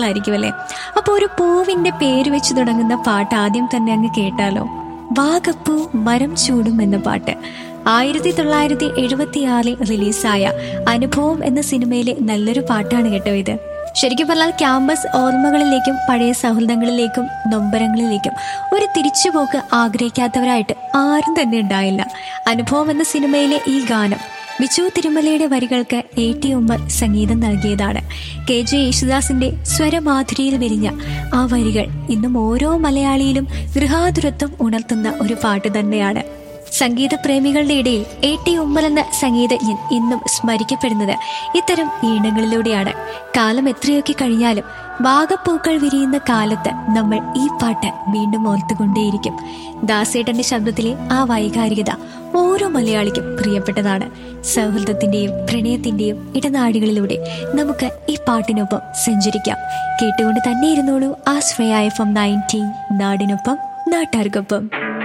മനോഹരമായിരിക്കും അല്ലേ? അപ്പോൾ ഒരു പൂവിന്റെ പേര് വെച്ച് തുടങ്ങുന്ന പാട്ട് ആദ്യം തന്നെ അങ്ങ് കേട്ടാലോ. വാഗപ്പൂ മരം ചൂടും എന്ന പാട്ട് 1976 റിലീസായ അനുഭവം എന്ന സിനിമയിലെ നല്ലൊരു പാട്ടാണ് കേട്ടോ ഇത്. ശരിക്കും പറഞ്ഞാൽ ക്യാമ്പസ് ഓർമ്മകളിലേക്കും പഴയ സൗഹൃദങ്ങളിലേക്കും നൊമ്പരങ്ങളിലേക്കും ഒരു തിരിച്ചുപോക്ക് ആഗ്രഹിക്കാത്തവരായിട്ട് ആരും തന്നെ ഉണ്ടായില്ല. അനുഭവം എന്ന സിനിമയിലെ ഈ ഗാനം ബിച്ചു തിരുമലയുടെ വരികൾക്ക് A.T. ഉമ്മർ സംഗീതം നൽകിയതാണ്. KJ യേശുദാസിന്റെ സ്വരമാധുരിയിൽ വിരിഞ്ഞ ആ വരികൾ ഇന്നും ഓരോ മലയാളിയിലും ഗൃഹാതുരത്വം ഉണർത്തുന്ന ഒരു പാട്ട് തന്നെയാണ്. സംഗീത പ്രേമികളുടെ ഇടയിൽ A.T. ഉമ്മർ എന്ന സംഗീതജ്ഞൻ ഇന്നും സ്മരിക്കപ്പെടുന്നത് ഇത്തരം ഈണങ്ങളിലൂടെയാണ്. കാലം എത്രയൊക്കെ കഴിഞ്ഞാലും വാഗപ്പൂക്കൾ വിരിയുന്ന കാലത്ത് നമ്മൾ ഈ പാട്ട് വീണ്ടും ഓർത്തുകൊണ്ടേയിരിക്കും. ദാസേട്ടന്റെ ശബ്ദത്തിലെ ആ വൈകാരികത ഓരോ മലയാളിക്കും പ്രിയപ്പെട്ടതാണ്. സൗഹൃദത്തിന്റെയും പ്രണയത്തിന്റെയും ഇടനാടുകളിലൂടെ നമുക്ക് ഈ പാട്ടിനൊപ്പം സഞ്ചരിക്കാം. കേട്ടുകൊണ്ട് തന്നെ ഇരുന്നോളൂ ആശ്രയ FM 90 നാടിനൊപ്പം നാട്ടാർക്കൊപ്പം.